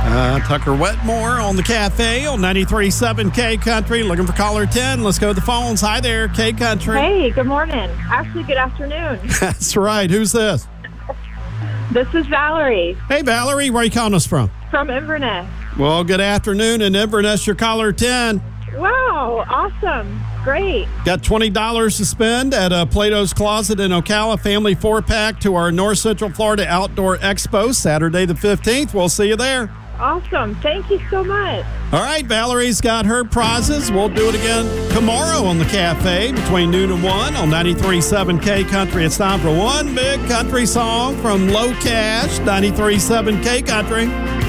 Tucker Wetmore on the Cafe on 93.7 K Country. Looking for caller 10. Let's go to the phones. Hi there, K Country. Hey, good morning. Actually, good afternoon. That's right. Who's this? This is Valerie Hey, Valerie. Where are you calling us from? from Inverness. Well, good afternoon in Inverness. Your caller 10. Wow, awesome. Great. Got $20 to spend at Plato's Closet in Ocala. Family 4-pack to our North Central Florida Outdoor Expo, Saturday the 15th. We'll see you there. Awesome. Thank you so much. All right, Valerie's got her prizes. We'll do it again tomorrow on the Cafe between noon and 1 on 93.7 K Country. It's time for one big country song from Low Cash, 93.7 K Country.